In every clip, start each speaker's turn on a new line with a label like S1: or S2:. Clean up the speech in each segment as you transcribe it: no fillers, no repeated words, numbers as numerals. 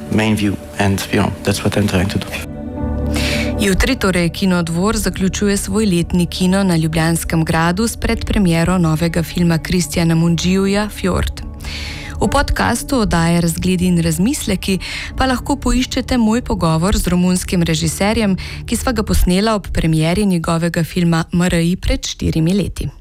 S1: main view, and that's what I'm trying to do.
S2: Jutri torej Kinodvor zaključuje svoj letni kino na Ljubljanskem gradu s predpremiero novega filma Kristjana Mungiuja Fjord. V podkastu oddaje Razgledi in razmisleki pa lahko poiščete moj pogovor z romunskim režiserjem, ki sva ga posnela ob premieri njegovega filma MRI pred 4 leti.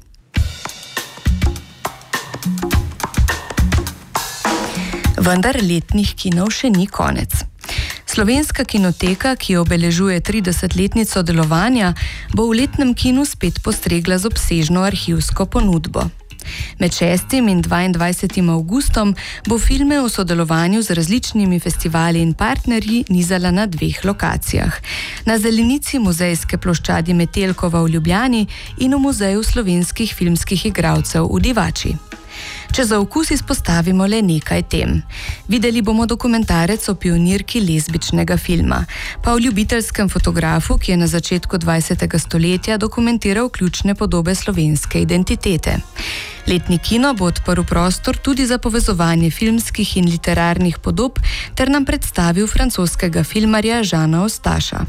S2: Vendar letnih kinov še ni konec. Slovenska kinoteka, ki obeležuje 30-letnico delovanja, bo v letnem kinu spet postregla z obsežno arhivsko ponudbo. Med 6. in 22. avgustom bo filme v sodelovanju z različnimi festivali in partnerji nizala na 2 lokacijah. Na zelenici Muzejske ploščadi Metelkova v Ljubljani in v Muzeju slovenskih filmskih igralcev v Divači. Če za okus izpostavimo le nekaj tem. Videli bomo dokumentarec o pionirki lezbičnega filma, pa o ljubiteljskem fotografu, ki je na začetku 20. stoletja dokumentiral ključne podobe slovenske identitete. Letni kino bo odprl prostor tudi za povezovanje filmskih in literarnih podob ter nam predstavil francoskega filmarja Žana Ostaša.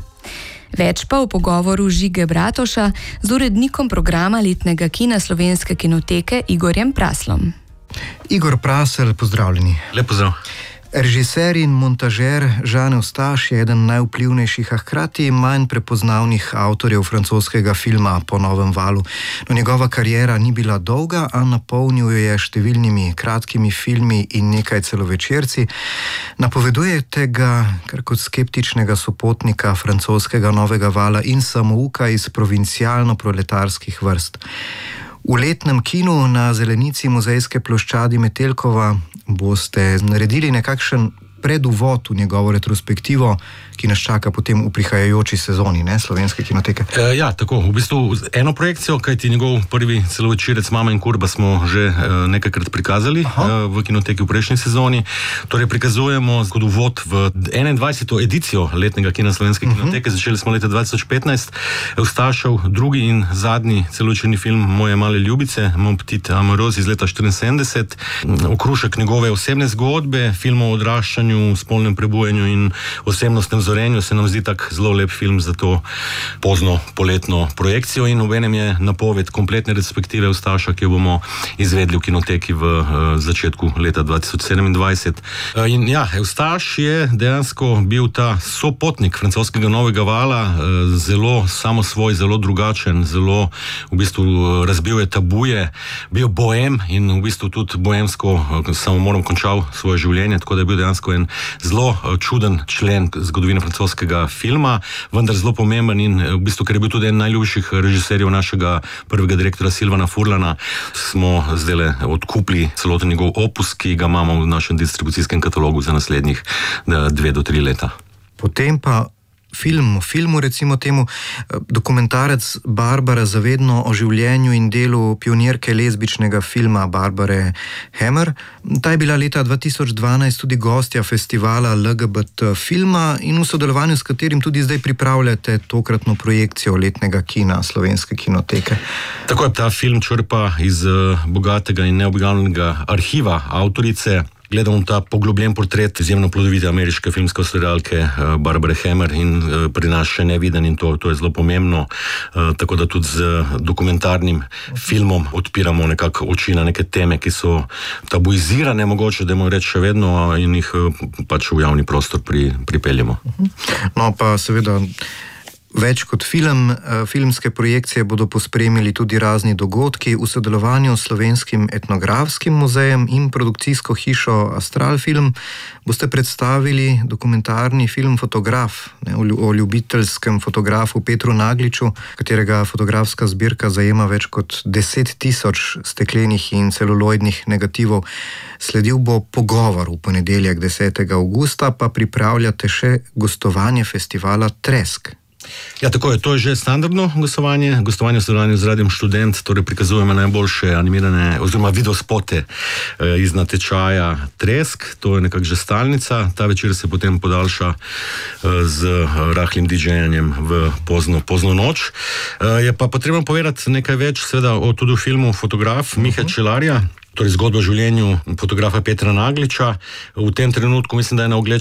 S2: Več pa v pogovoru Žige Bratoša z urednikom programa letnega kina Slovenske kinoteke Igorjem Praslom.
S3: Igor Prasel, pozdravljeni.
S4: Lep pozdrav.
S3: Režiser in montažer Žan Ostaš je eden najvplivnejših, a hkrati manj prepoznavnih avtorjev francoskega filma po novem valu. No, njegova kariera ni bila dolga, a napolnil jo je številnimi kratkimi filmi in nekaj celovečerci. Napovedujete ga kar kot skeptičnega sopotnika francoskega novega vala in samouka iz provincialno-proletarskih vrst. V letnem kinu na zelenici Muzejske ploščadi Metelkova boste naredili nekakšen preduvod v njegovo retrospektivo, ki nas čaka potem v prihajajoči sezoni, ne, Slovenske kinoteke.
S4: Ja, tako, v bistvu eno projekcijo, kajti njegov prvi celovečerec Mama in kurba smo že nekajkrat prikazali v kinoteki v prejšnji sezoni. Torej prikazujemo kot uvod v 21. edicijo letnega kina Slovenske kinoteke. Začeli smo leta 2015. Ostašev drugi in zadnji celovečerni film Moje male ljubice, Mon petit amoureux iz leta 74. Okrušek njegove osebne zgodbe, film o odraščanju, spolnem prebujanju in osebnostnem zorenju se nam zdi tak zelo lep film za to pozno poletno projekcijo in obenem je napoved kompletne retrospektive Ostaša, ki jo bomo izvedli v kinoteki v začetku leta 2027. In ja, Ostaš je dejansko bil ta sopotnik francoskega novega vala, zelo samosvoj, zelo drugačen, zelo v bistvu razbil je tabuje, bil bohem in v bistvu tudi bohemsko samomorom končal svoje življenje, tako da je bil dejansko en zelo čuden člen zgodovine francoskega filma, vendar zelo pomemben in v bistvu, ker je bil tudi en najljubših režiserjev našega prvega direktora Silvana Furlana, smo zdajle odkupili celoten njegov opus, ki ga imamo v našem distribucijskem katalogu za naslednjih 2 do 3 leta.
S3: Potem pa filmu recimo temu, dokumentarec Barbara Zavedno o življenju in delu pionirke lezbičnega filma Barbare Hammer. Ta je bila leta 2012 tudi gostja festivala LGBT filma in v sodelovanju s katerim tudi zdaj pripravljate tokratno projekcijo letnega kina Slovenske kinoteke.
S4: Tako je, ta film črpa iz bogatega in neobjavljenega arhiva avtorice. Gledamo ta poglobljen portret izjemno plodovite ameriške filmske ustvarjalke Barbare Hammer in pri nas še neviden in to je zelo pomembno, tako da tudi z dokumentarnim filmom odpiramo nekako oči na neke teme, ki so tabuizirane, mogoče, da moramo reči še vedno, in jih pač v javni prostor pripeljemo.
S3: No pa seveda več kot film, filmske projekcije bodo pospremili tudi razni dogodki v sodelovanju s Slovenskim etnografskim muzejem in produkcijsko hišo Astral Film. Boste predstavili dokumentarni film Fotograf, o ljubiteljskem fotografu Petru Nagliču, katerega fotografska zbirka zajema več kot 10.000 steklenih in celuloidnih negativov. Sledil bo pogovor v ponedeljek 10. avgusta, pa pripravljate še gostovanje festivala Tresk.
S4: Ja, tako je, to je že standardno gostovanje v sodelovanju z Radiem Študent, torej prikazujemo najboljše animirane oziroma videospote iz natečaja Tresk, to je nekako že stalnica, ta večer se potem podaljša z rahlim DJ-janjem v pozno noč. Je pa potrebno povedati nekaj več seveda o tudi filmu Fotograf Mihe Čelarja, torej zgodba o življenju fotografa Petra Nagliča. V tem trenutku mislim, da je na ogled